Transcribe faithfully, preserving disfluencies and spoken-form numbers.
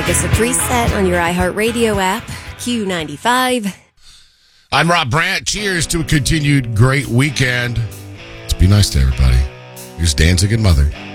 Make us a preset on your iHeartRadio app, Q ninety-five. I'm Rob Brandt. Cheers to a continued great weekend. Let's be nice to everybody. Here's Danzig and Mother.